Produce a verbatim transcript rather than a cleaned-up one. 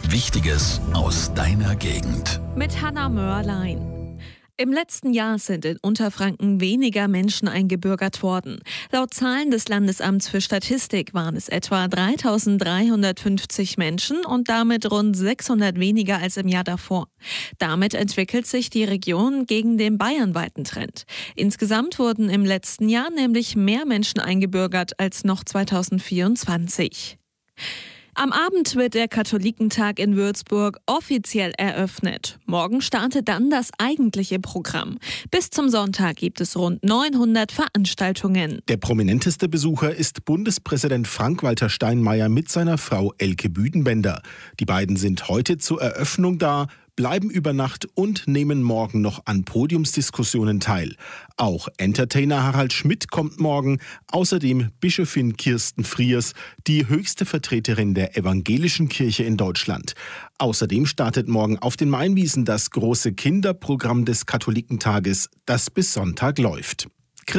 Wichtiges aus deiner Gegend. Mit Hanna Mörlein. Im letzten Jahr sind in Unterfranken weniger Menschen eingebürgert worden. Laut Zahlen des Landesamts für Statistik waren es etwa dreitausenddreihundertfünfzig Menschen und damit rund sechshundert weniger als im Jahr davor. Damit entwickelt sich die Region gegen den bayernweiten Trend. Insgesamt wurden im letzten Jahr nämlich mehr Menschen eingebürgert als noch zweitausendvierundzwanzig. Am Abend wird der Katholikentag in Würzburg offiziell eröffnet. Morgen startet dann das eigentliche Programm. Bis zum Sonntag gibt es rund neunhundert Veranstaltungen. Der prominenteste Besucher ist Bundespräsident Frank-Walter Steinmeier mit seiner Frau Elke Büdenbender. Die beiden sind heute zur Eröffnung da, bleiben über Nacht und nehmen morgen noch an Podiumsdiskussionen teil. Auch Entertainer Harald Schmidt kommt morgen, außerdem Bischöfin Kirsten Friers, die höchste Vertreterin der evangelischen Kirche in Deutschland. Außerdem startet morgen auf den Mainwiesen das große Kinderprogramm des Katholikentages, das bis Sonntag läuft.